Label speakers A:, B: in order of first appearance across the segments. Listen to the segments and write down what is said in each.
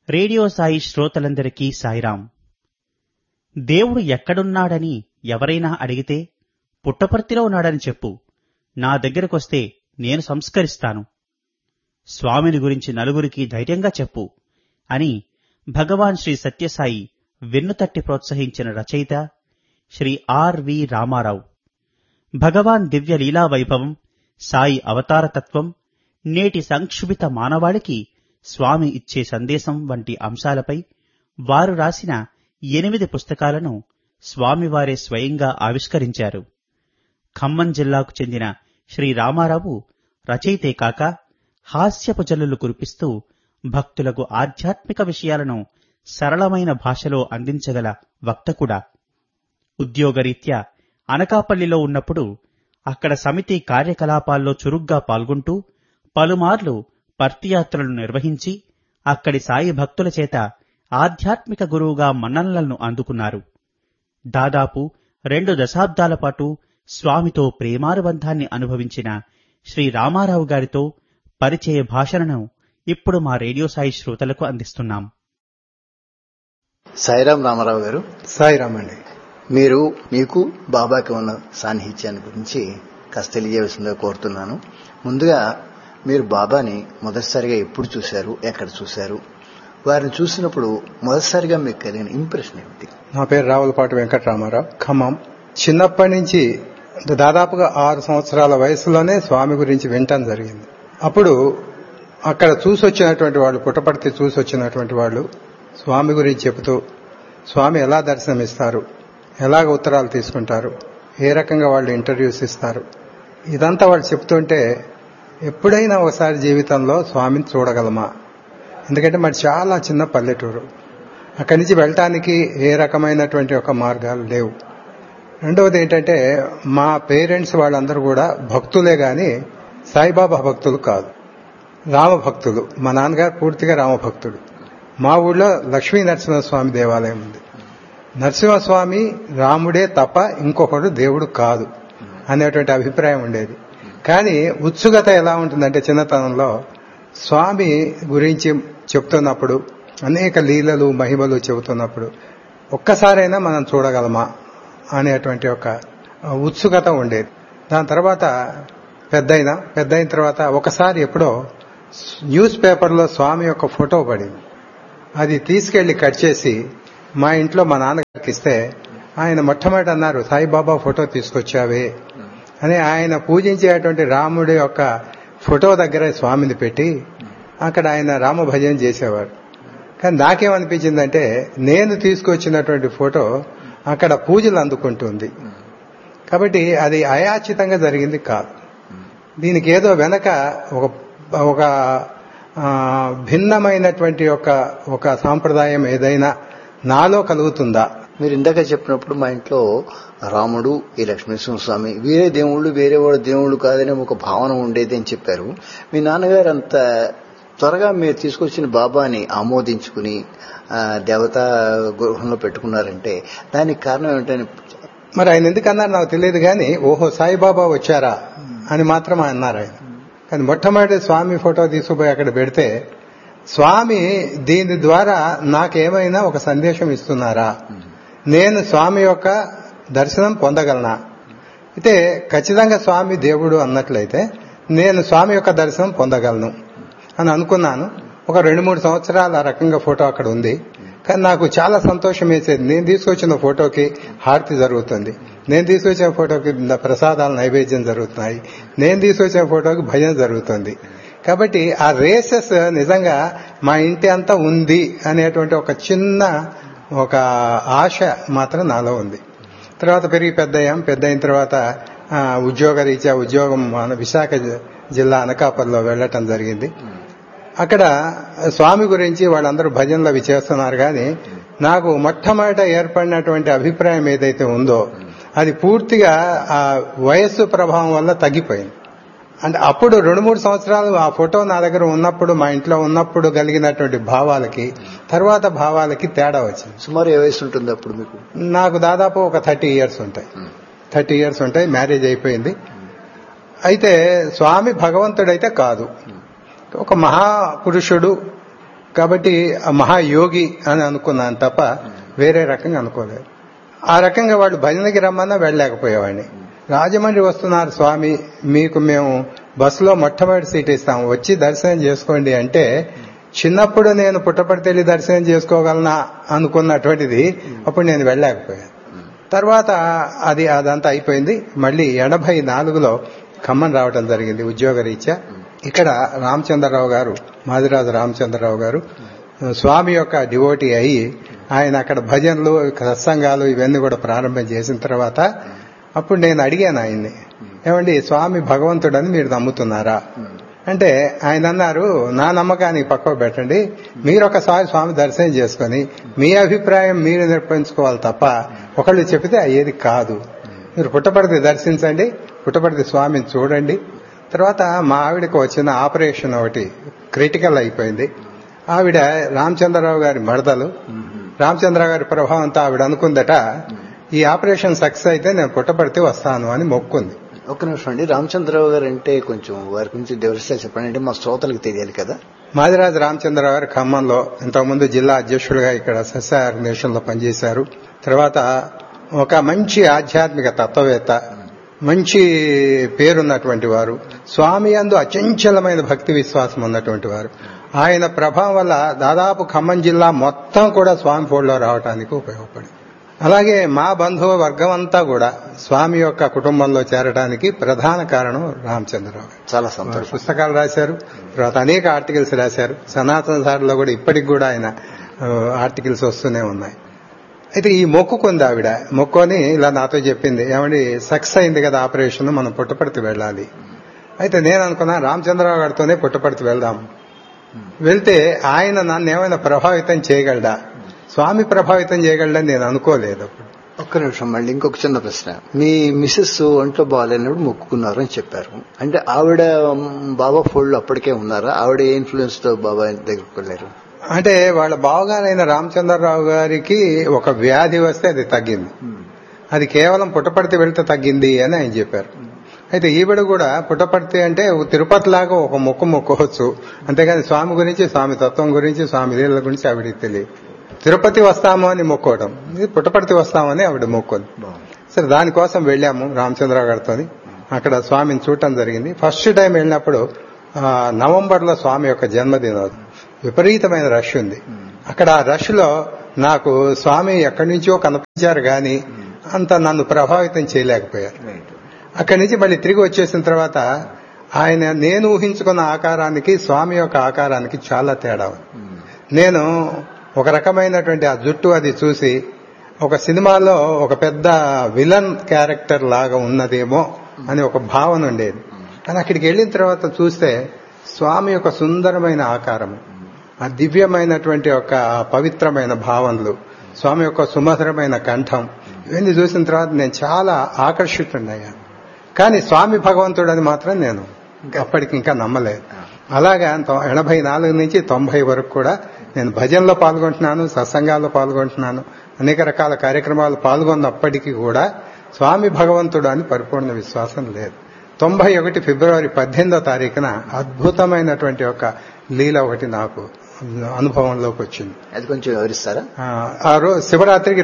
A: Radio Sai శ్రోతలందరికీ సాయిరాం. దేవుడు ఎక్కడున్నాడని ఎవరైనా అడిగితే పుట్టపర్తిలో ఉన్నాడని చెప్పు, నా దగ్గరకొస్తే నేను సంస్కరిస్తాను. స్వామిని గురించి నలుగురికి ధైర్యంగా చెప్పు అని భగవాన్ శ్రీ సత్యసాయి వెన్నుతట్టి ప్రోత్సహించిన రచయిత శ్రీ ఆర్.వి. రామారావు. భగవాన్ దివ్య లీలా వైభవం, సాయి అవతారతత్వం, నేటి సంక్షుభిత మానవాళికి స్వామి ఇచ్చే సందేశం వంటి అంశాలపై వారు రాసిన 8 పుస్తకాలను స్వామివారే స్వయంగా ఆవిష్కరించారు. ఖమ్మం జిల్లాకు చెందిన శ్రీ రామారావు రచయితే కాక హాస్యపు జల్లులు కురిపిస్తూ భక్తులకు ఆధ్యాత్మిక విషయాలను సరళమైన భాషలో అందించగల వక్త కూడా. ఉద్యోగరీత్యా అనకాపల్లిలో ఉన్నప్పుడు అక్కడ సమితి కార్యకలాపాల్లో చురుగ్గా పాల్గొంటూ పలుమార్లు పర్తియాత్రలు నిర్వహించి అక్కడి సాయి భక్తుల చేత ఆధ్యాత్మిక గురువుగా మన్ననలను అందుకున్నారు. దాదాపు 2 దశాబ్దాల పాటు స్వామితో ప్రేమానుబంధాన్ని అనుభవించిన శ్రీ రామారావు గారితో పరిచయ భాషలను ఇప్పుడు మా రేడియో సాయి శ్రోతలకు అందిస్తున్నాం.
B: సాయిరాం రామారావు గారు.
C: సాయిరాం అండి.
B: మీకు బాబాకి ఉన్న సాన్నిహిత్యాన్ని గురించి కాస్త తెలియజేయవలసిందిగా కోరుతున్నాను. ముందుగా మీరు బాబాని మొదటిసారిగా ఎప్పుడు చూశారు, ఎక్కడ చూశారు, వారిని చూసినప్పుడు మొదటిసారిగా మీకు కలిగిన ఇంప్రెషన్ ఏమిటి?
C: నా పేరు రావులపాటి వెంకటరామారావు, ఖమ్మం. చిన్నప్పటి నుంచి దాదాపుగా 6 సంవత్సరాల వయసులోనే స్వామి గురించి వినటం జరిగింది. అప్పుడు అక్కడ చూసొచ్చినటువంటి వాళ్ళు, పుట్టపర్తి చూసొచ్చినటువంటి వాళ్ళు స్వామి గురించి చెబుతూ స్వామి ఎలా దర్శనమిస్తారు, ఎలాగ ఉత్తరాలు తీసుకుంటారు, ఏ రకంగా వాళ్ళు ఇంటర్వ్యూస్ ఇస్తారు, ఇదంతా వాళ్ళు చెప్తుంటే ఎప్పుడైనా ఒకసారి జీవితంలో స్వామిని చూడగలమా? ఎందుకంటే మరి చాలా చిన్న పల్లెటూరు, అక్కడి నుంచి వెళ్ళటానికి ఏ రకమైనటువంటి ఒక మార్గాలు లేవు. రెండవది ఏంటంటే మా పేరెంట్స్ వాళ్ళందరూ కూడా భక్తులే గాని సాయిబాబా భక్తులు కాదు, రామభక్తులు. మా నాన్నగారు పూర్తిగా రామభక్తుడు. మా ఊళ్ళో లక్ష్మీ నరసింహస్వామి దేవాలయం ఉంది. నరసింహస్వామి రాముడే తప్ప ఇంకొకడు దేవుడు కాదు అనేటువంటి అభిప్రాయం ఉండేది. కానీ ఉత్సుకత ఎలా ఉంటుందంటే చిన్నతనంలో స్వామి గురించి చెప్తున్నప్పుడు, అనేక లీలలు మహిమలు చెబుతున్నప్పుడు ఒక్కసారైనా మనం చూడగలమా అనేటువంటి ఒక ఉత్సుకత ఉండేది. దాని తర్వాత పెద్దయిన తర్వాత ఒకసారి ఎప్పుడో న్యూస్ పేపర్లో స్వామి యొక్క ఫోటో పడింది. అది తీసుకెళ్లి కట్ చేసి మా ఇంట్లో మా నాన్నగారికి ఇస్తే ఆయన మొట్టమొదటి అన్నారు, సాయిబాబా ఫోటో తీసుకొచ్చావే అని. ఆయన పూజించేటువంటి రాముడి యొక్క ఫోటో దగ్గర స్వామిని పెట్టి అక్కడ ఆయన రామ భజన చేసేవారు. కానీ నాకేమనిపించిందంటే నేను తీసుకొచ్చినటువంటి ఫోటో అక్కడ పూజలు అందుకుంటుంది కాబట్టి అది అయాచితంగా జరిగింది కాదు. దీనికి ఏదో వెనక ఒక భిన్నమైనటువంటి ఒక సాంప్రదాయం ఏదైనా నాలో కలుగుతుందా?
B: మీరు ఇందాక చెప్పినప్పుడు మా ఇంట్లో రాముడు, ఈ లక్ష్మీనరసింహస్వామి వేరే దేవుళ్ళు, వేరే వాడు దేవుళ్ళు కాదనే ఒక భావన ఉండేది అని చెప్పారు. మీ నాన్నగారు అంత త్వరగా మీరు తీసుకొచ్చిన బాబాని ఆమోదించుకుని దేవతా గృహంలో పెట్టుకున్నారంటే దానికి కారణం ఏమిటని
C: మరి ఆయన ఎందుకన్నారు నాకు తెలియదు కానీ ఓహో సాయిబాబా వచ్చారా అని మాత్రం అన్నారు ఆయన. కానీ మొట్టమొదటి స్వామి ఫోటో తీసుకుపోయి అక్కడ పెడితే స్వామి దీని ద్వారా నాకేమైనా ఒక సందేశం ఇస్తున్నారా, నేను స్వామి యొక్క దర్శనం పొందగలనా? అయితే ఖచ్చితంగా స్వామి దేవుడు అన్నట్లయితే నేను స్వామి యొక్క దర్శనం పొందగలను అని అనుకున్నాను. ఒక 2-3 సంవత్సరాలు ఆ రకంగా ఫోటో అక్కడ ఉంది. కానీ నాకు చాలా సంతోషం వేసేది, నేను తీసుకొచ్చిన ఫోటోకి హారతి జరుగుతుంది, నేను తీసుకొచ్చిన ఫోటోకి ప్రసాదాల నైవేద్యం జరుగుతున్నాయి, నేను తీసుకొచ్చిన ఫోటోకి భజన జరుగుతుంది. కాబట్టి ఆ రేసెస్ నిజంగా మా ఇంటి అంతా ఉంది అనేటువంటి ఒక చిన్న ఒక ఆశ మాత్రం నాలో ఉంది. తర్వాత పెరిగి పెద్దయిన తర్వాత ఉద్యోగం విశాఖ జిల్లా అనకాపల్లిలో వెళ్ళటం జరిగింది. అక్కడ స్వామి గురించి వాళ్ళందరూ భజనలు అవి చేస్తున్నారు. కానీ నాకు మొట్టమొదట ఏర్పడినటువంటి అభిప్రాయం ఏదైతే ఉందో అది పూర్తిగా ఆ వయస్సు ప్రభావం వల్ల తగ్గిపోయింది. అంటే అప్పుడు 2-3 సంవత్సరాలు ఆ ఫోటో నా దగ్గర ఉన్నప్పుడు, మా ఇంట్లో ఉన్నప్పుడు కలిగినటువంటి భావాలకి తర్వాత భావాలకి తేడా వచ్చింది.
B: సుమారు ఏ వయసు ఉంటుంది అప్పుడు మీకు?
C: నాకు దాదాపు ఒక 30 years ఉంటాయి. 30 years ఉంటాయి. మ్యారేజ్ అయిపోయింది. అయితే స్వామి భగవంతుడైతే కాదు, ఒక మహాపురుషుడు, కాబట్టి మహాయోగి అని అనుకున్నాను తప్ప వేరే రకంగా అనుకోలేదు. ఆ రకంగా వాళ్ళు భజనకి రమ్మన్నా వెళ్ళలేకపోయేవాడిని. రాజమండ్రి వస్తున్నారు స్వామి, మీకు మేము బస్సులో మొట్టమొదటి సీట్ ఇస్తాము, వచ్చి దర్శనం చేసుకోండి అంటే చిన్నప్పుడు నేను పుట్టపర్తి దర్శనం చేసుకోగలనా అనుకున్నటువంటిది అప్పుడు నేను వెళ్ళలేకపోయాను. తర్వాత అదంతా అయిపోయింది. మళ్ళీ 84లో ఖమ్మం రావడం జరిగింది ఉద్యోగరీత్యా. ఇక్కడ రామచంద్రరావు గారు, మాదిరాజు రామచంద్రరావు గారు స్వామి యొక్క డివోటీ అయ్యి ఆయన అక్కడ భజనలు సత్సంగాలు ఇవన్నీ కూడా ప్రారంభం చేసిన తర్వాత అప్పుడు నేను అడిగాను ఆయన్ని, ఏమండి స్వామి భగవంతుడని మీరు నమ్ముతున్నారా అంటే ఆయన అన్నారు, నా నమ్మకానికి పక్కకు పెట్టండి, మీరు ఒకసారి స్వామి దర్శనం చేసుకుని మీ అభిప్రాయం మీరు నిర్ణయించుకోవాలి తప్ప ఒకళ్ళు చెప్తే అయ్యేది కాదు. మీరు పుట్టపర్తి దర్శించండి, పుట్టపర్తి స్వామిని చూడండి. తర్వాత మా ఆవిడకు వచ్చిన ఆపరేషన్ ఒకటి క్రిటికల్ అయిపోయింది. ఆవిడ రామచంద్రరావు గారి మడతలు, రామచంద్రరావు గారి ప్రభావంతో ఆవిడ అనుకుందట ఈ ఆపరేషన్ సక్సెస్ అయితే నేను పుట్టపర్తి వస్తాను అని మొక్కుంది.
B: ఒక్క నిమిషం అండి, రామచంద్రరావు గారు అంటే కొంచెం వారి గురించి వివరిస్తే చెప్పండి, అంటే మా శ్రోతలకు తెలియాలి కదా.
C: మాదిరాజు రామచంద్రరావు గారు ఖమ్మంలో ఇంతకుముందు జిల్లా అధ్యక్షుడిగా ఇక్కడ సస్య ఆర్గనైజేషన్ లో పనిచేశారు. తర్వాత ఒక మంచి ఆధ్యాత్మిక తత్వవేత్త, మంచి పేరున్నటువంటి వారు, స్వామి యందు అచంచలమైన భక్తి విశ్వాసం ఉన్నటువంటి వారు. ఆయన ప్రభావం వల్ల దాదాపు ఖమ్మం జిల్లా మొత్తం కూడా స్వామి ఫోల్డ్లో రావడానికి ఉపయోగపడింది. అలాగే మా బంధువు వర్గం అంతా కూడా స్వామి యొక్క కుటుంబంలో చేరడానికి ప్రధాన కారణం రామచంద్రరావు.
B: చాలా సంతోషం.
C: పుస్తకాలు రాశారు, తర్వాత అనేక ఆర్టికల్స్ రాశారు. సనాతన సార్లో కూడా ఇప్పటికి కూడా ఆయన ఆర్టికల్స్ వస్తూనే ఉన్నాయి. అయితే ఈ మొక్కుకుంది ఆవిడ. మొక్కుని ఇలా నాతో చెప్పింది, ఏమండి సక్సెస్ అయింది కదా ఆపరేషన్, మనం పుట్టపర్తి వెళ్ళాలి. అయితే నేను అనుకున్నా రామచంద్రరావు గారితోనే పుట్టపర్తి వెళ్దాం. వెళ్తే ఆయన నన్ను ఏమైనా ప్రభావితం చేయగలడా, స్వామి ప్రభావితం చేయగలడని నేను అనుకోలేదు.
B: ఒక్క నిమిషం, మళ్ళీ ఇంకొక చిన్న ప్రశ్న. మీ మిస్సెస్ ఒంట్లో బాగాలేనప్పుడు మొక్కుకున్నారు అని చెప్పారు, అంటే ఆవిడ బాబా ఫోల్డ్ అప్పటికే ఉన్నారా? ఆవిడ ఏ ఇన్ఫ్లుయెన్స్ తో బాబా దగ్గరికి వెళ్ళారు?
C: అంటే వాళ్ళ బావగారైన రామచంద్రరావు గారికి ఒక వ్యాధి వస్తే అది తగ్గింది. అది కేవలం పుట్టపర్తి వెళ్తే తగ్గింది అని ఆయన చెప్పారు. అయితే ఈవిడ కూడా పుట్టపర్తి అంటే తిరుపతి లాగా ఒక మొక్కోవచ్చు, అంతేగాని స్వామి గురించి, స్వామి తత్వం గురించి, స్వామి లీలల గురించి ఆవిడికి తెలియదు. తిరుపతి వస్తాము అని మొక్కోవడం, ఇది పుట్టపర్తి వస్తామని ఆవిడ మొక్కుంది. సరే దానికోసం వెళ్ళాము రామచంద్రరావు గారితో. అక్కడ స్వామిని చూడటం జరిగింది. ఫస్ట్ టైం వెళ్ళినప్పుడు నవంబర్లో స్వామి యొక్క జన్మదినం, విపరీతమైన రష్ ఉంది. అక్కడ ఆ రష్ లో నాకు స్వామి ఎక్కడి నుంచో కనిపించారు గాని అంత నన్ను ప్రభావితం చేయలేకపోయారు. అక్కడి నుంచి మళ్ళీ తిరిగి వచ్చేసిన తర్వాత ఆయన నేను ఊహించుకున్న ఆకారానికి స్వామి యొక్క ఆకారానికి చాలా తేడా ఉంది. నేను ఒక రకమైనటువంటి ఆ జుట్టు అది చూసి ఒక సినిమాలో ఒక పెద్ద విలన్ క్యారెక్టర్ లాగా ఉన్నదేమో అని ఒక భావన ఉండేది. కానీ అక్కడికి వెళ్ళిన తర్వాత చూస్తే స్వామి యొక్క సుందరమైన ఆకారం, ఆ దివ్యమైనటువంటి ఒక పవిత్రమైన భావనలు, స్వామి యొక్క సుమధురమైన కంఠం, ఇవన్నీ చూసిన తర్వాత నేను చాలా ఆకర్షితుడయ్యాను. కానీ స్వామి భగవంతుడని మాత్రం నేను అప్పటికి ఇంకా నమ్మలేదు. అలాగా 84 నుంచి 90 వరకు కూడా నేను భజనలో పాల్గొంటున్నాను, సత్సంగాల్లో పాల్గొంటున్నాను, అనేక రకాల కార్యక్రమాలు పాల్గొన్నప్పటికీ కూడా స్వామి భగవంతుడు అని పరిపూర్ణ విశ్వాసం లేదు. 91 ఫిబ్రవరి 18వ తారీఖున అద్భుతమైనటువంటి ఒక లీల ఒకటి నాకు అనుభవంలోకి వచ్చింది.
B: అది కొంచెం వివరిస్తారా?
C: ఆ రోజు శివరాత్రికి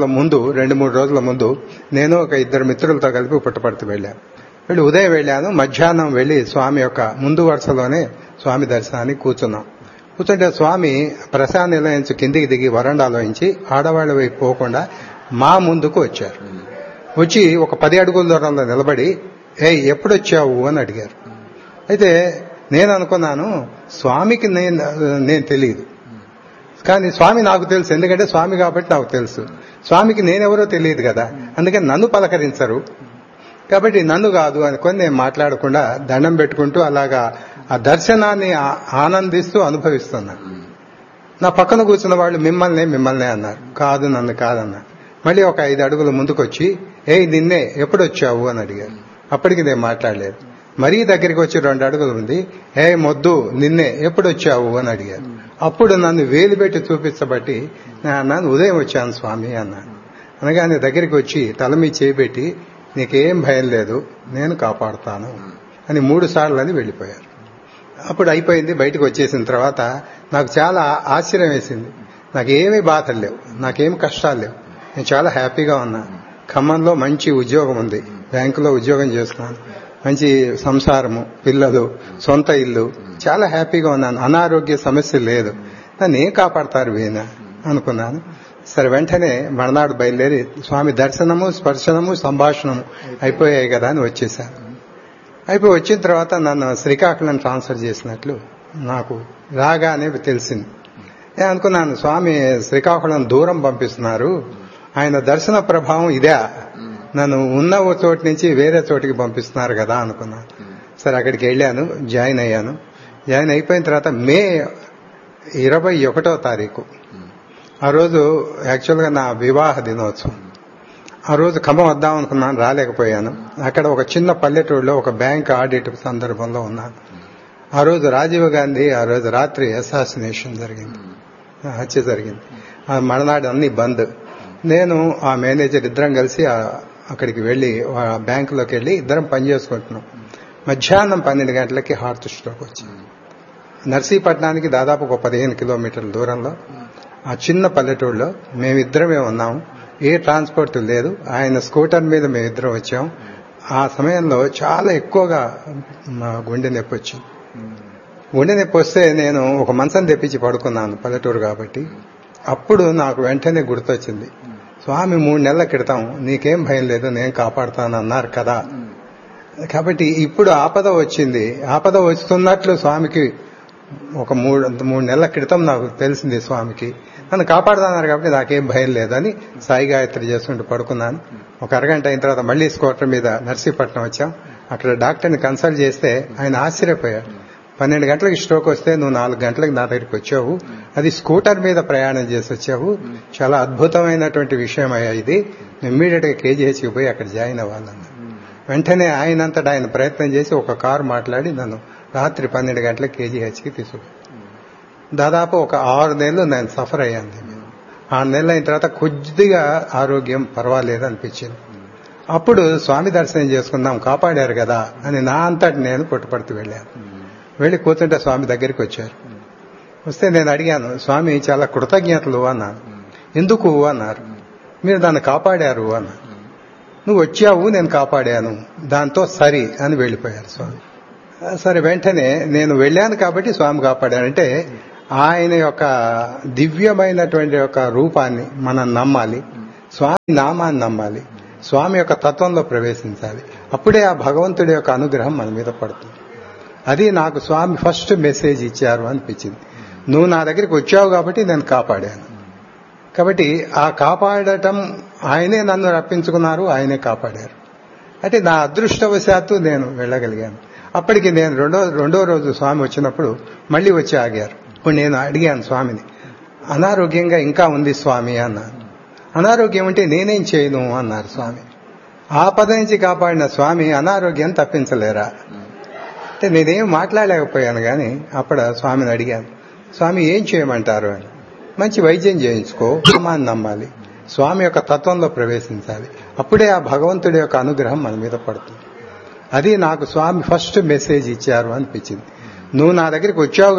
C: 2-3 రోజుల ముందు నేను ఒక 2 మిత్రులతో కలిపి పుట్టపర్తి వెళ్ళాను. ఉదయం వెళ్ళాను, మధ్యాహ్నం వెళ్లి స్వామి యొక్క ముందు వరుసలోనే స్వామి దర్శనానికి కూర్చున్నాం. కూర్చుంటే స్వామి ప్రసాద నిలయం కిందికి దిగి వరండాలోంచి ఆడవాళ్ల వైపు పోకుండా మా ముందుకు వచ్చారు. వచ్చి ఒక 10 అడుగుల దూరంలో నిలబడి ఎప్పుడొచ్చావు అని అడిగారు. అయితే నేను అనుకున్నాను స్వామికి నేను తెలియదు, కానీ స్వామి నాకు తెలుసు, ఎందుకంటే స్వామి కాబట్టి నాకు తెలుసు. స్వామికి నేనెవరో తెలియదు కదా, అందుకని నన్ను పలకరించరు కాబట్టి నన్ను కాదు అనుకొని నేను మాట్లాడకుండా దండం పెట్టుకుంటూ అలాగా ఆ దర్శనాన్ని ఆనందిస్తూ అనుభవిస్తున్నాను. నా పక్కన కూర్చున్న వాళ్ళు మిమ్మల్నే అన్నారు. కాదు, నన్ను కాదన్నారు. మళ్ళీ ఒక 5 అడుగుల ముందుకొచ్చి నిన్నే ఎప్పుడొచ్చావు అని అడిగారు. అప్పటికి నేను మాట్లాడలేదు. మరీ దగ్గరికి వచ్చి 2 అడుగులు ఉంది, మొద్దు నిన్నే ఎప్పుడొచ్చావు అని అడిగారు. అప్పుడు నన్ను వేలు పెట్టి చూపించబట్టి నేను ఉదయం వచ్చాను స్వామి అన్నాను. అనగానే దగ్గరికి వచ్చి తల మీద చేయబెట్టి నీకేం భయం లేదు, నేను కాపాడుతాను అని 3 సార్లు అని వెళ్లిపోయారు. అప్పుడు అయిపోయింది. బయటకు వచ్చేసిన తర్వాత నాకు చాలా ఆశ్చర్యం వేసింది. నాకేమీ బాధలు లేవు, నాకేమి కష్టాలు లేవు, నేను చాలా హ్యాపీగా ఉన్నా. ఖమ్మంలో మంచి ఉద్యోగం ఉంది, బ్యాంకులో ఉద్యోగం చేస్తున్నాను, మంచి సంసారము, పిల్లలు, సొంత ఇల్లు, చాలా హ్యాపీగా ఉన్నాను. అనారోగ్య సమస్య లేదు. నన్ను ఏం కాపాడతారు వీణ అనుకున్నాను. సరే, వెంటనే మర్నాడు బయలుదేరి స్వామి దర్శనము, స్పర్శనము, సంభాషణము అయిపోయాయి కదా అని వచ్చేసాను. అయిపోయి వచ్చిన తర్వాత నన్ను శ్రీకాకుళం ట్రాన్స్ఫర్ చేసినట్లు నాకు రాగానే తెలిసింది. నేను అనుకున్నాను, స్వామి శ్రీకాకుళం దూరం పంపిస్తున్నారు, ఆయన దర్శన ప్రభావం ఇదే, నన్ను ఉన్న చోటు నుంచి వేరే చోటికి పంపిస్తున్నారు కదా అనుకున్నాను. సరే, అక్కడికి వెళ్ళాను, జాయిన్ అయ్యాను. జాయిన్ అయిపోయిన తర్వాత మే 21వ తారీఖు ఆ రోజు యాక్చువల్గా నా వివాహ దినోత్సవం. ఆ రోజు ఖమ్మం వద్దాం అనుకున్నాను, రాలేకపోయాను. అక్కడ ఒక చిన్న పల్లెటూరులో ఒక బ్యాంక్ ఆడిట్ సందర్భంలో ఉన్నాను. ఆ రోజు రాజీవ్ గాంధీ ఆ రోజు రాత్రి అసాసినేషన్ జరిగింది, హత్య జరిగింది. ఆ మర్నాడు అన్ని బంద్. నేను ఆ మేనేజర్ ఇద్దరం కలిసి అక్కడికి వెళ్లి బ్యాంకులోకి వెళ్లి ఇద్దరం పనిచేసుకుంటున్నాం. మధ్యాహ్నం 12 గంటలకి హార్ట్ స్ట్రోక్ వచ్చింది. నర్సీపట్నానికి దాదాపు ఒక 15 కిలోమీటర్ల దూరంలో ఆ చిన్న పల్లెటూరులో మేమిద్దరమే ఉన్నాము. ఏ ట్రాన్స్పోర్ట్ లేదు. ఆయన స్కూటర్ మీద మేమిద్దరం వచ్చాం. ఆ సమయంలో చాలా ఎక్కువగా గుండె నొప్పి వచ్చింది. గుండె నొప్పి వస్తే నేను ఒక మంచం తెప్పించి పడుకున్నాను, పల్లెటూరు కాబట్టి. అప్పుడు నాకు వెంటనే గుర్తొచ్చింది, స్వామి 3 నెలల క్రితం నీకేం భయం లేదు, నేను కాపాడుతాను అన్నారు కదా. కాబట్టి ఇప్పుడు ఆపద వచ్చింది. ఆపద వస్తున్నట్లు స్వామికి ఒక 3 నెలల క్రితం నాకు తెలిసింది, స్వామికి నన్ను కాపాడుతున్నారు కాబట్టి నాకేం భయం లేదని సాయి గాయత్రి చేసుకుంటూ పడుకున్నాను. ఒక అరగంట అయిన తర్వాత మళ్లీ స్కూటర్ మీద నర్సీపట్నం వచ్చాం. అక్కడ డాక్టర్ని కన్సల్ట్ చేస్తే ఆయన ఆశ్చర్యపోయాడు. 12 గంటలకు స్ట్రోక్ వస్తే నువ్వు 4 గంటలకు నా దగ్గరికి వచ్చావు, అది స్కూటర్ మీద ప్రయాణం చేసి వచ్చావు, చాలా అద్భుతమైనటువంటి విషయం అయ్యా ఇది, ఇమ్మీడియట్ గా కేజీహెచ్కి పోయి అక్కడ జాయిన్ అవ్వాలన్నా. వెంటనే ఆయనంతటా ఆయన ప్రయత్నం చేసి ఒక కారు మాట్లాడి నన్ను రాత్రి 12 గంటలకు కేజీహెచ్కి తీసుకు. దాదాపు ఒక 6 నెలలు నేను సఫర్ అయ్యాను. 6 నెలలు అయిన తర్వాత కొద్దిగా ఆరోగ్యం పర్వాలేదు అనిపించింది. అప్పుడు స్వామి దర్శనం చేసుకుందాం, కాపాడారు కదా అని నా అంతటి నేను పుట్టపర్తి వెళ్ళాను. వెళ్ళి కూర్చుంటే స్వామి దగ్గరికి వచ్చారు. వస్తే నేను అడిగాను, స్వామి చాలా కృతజ్ఞతలు అన్నాను. ఎందుకు అన్నారు. మీరు దాన్ని కాపాడారు అన్నారు. నువ్వు వచ్చావు, నేను కాపాడాను, దాంతో సరి అని వెళ్ళిపోయారు స్వామి. సరే, వెంటనే నేను వెళ్ళాను కాబట్టి స్వామి కాపాడానంటే ఆయన యొక్క దివ్యమైనటువంటి యొక్క రూపాన్ని మనం నమ్మాలి, స్వామి నామాన్ని నమ్మాలి, స్వామి యొక్క తత్వంలో ప్రవేశించాలి. అప్పుడే ఆ భగవంతుడి యొక్క అనుగ్రహం మన మీద పడుతుంది. అది నాకు స్వామి ఫస్ట్ మెసేజ్ ఇచ్చారు అనిపించింది. నువ్వు నా దగ్గరికి వచ్చావు కాబట్టి నేను కాపాడాను. కాబట్టి ఆ కాపాడటం ఆయనే నన్ను రప్పించుకున్నారు, ఆయనే కాపాడారు. అంటే నా అదృష్టవశాత్తు నేను వెళ్ళగలిగాను. అప్పటికి నేను రెండో రోజు స్వామి వచ్చినప్పుడు మళ్లీ వచ్చి ఆగారు. ఇప్పుడు నేను అడిగాను స్వామిని, అనారోగ్యంగా ఇంకా ఉంది స్వామి అన్నాను. అనారోగ్యం అంటే నేనేం చేయను అన్నారు స్వామి. ఆపద నుంచి కాపాడిన స్వామి అనారోగ్యాన్ని తప్పించలేరా అంటే నేనేం మాట్లాడలేకపోయాను. కానీ అప్పుడు స్వామిని అడిగాను, స్వామి ఏం చేయమంటారు అని. మంచి వైద్యం చేయించుకో, నామాన్ని నమ్మాలి, స్వామి యొక్క తత్వంలో ప్రవేశించాలి, అప్పుడే ఆ భగవంతుడి యొక్క అనుగ్రహం మన మీద పడుతుంది. అది నాకు స్వామి ఫస్ట్ మెసేజ్ ఇచ్చారు అనిపించింది. నువ్వు నా దగ్గరికి వచ్చావు